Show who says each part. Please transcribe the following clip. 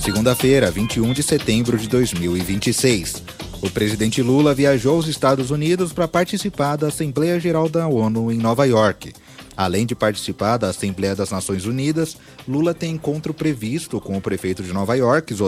Speaker 1: segunda-feira, 21 de setembro de 2026. O presidente Lula viajou aos Estados Unidos para participar da Assembleia Geral da ONU em Nova York. Além de participar da Assembleia das Nações Unidas, Lula tem encontro previsto com o prefeito de Nova York,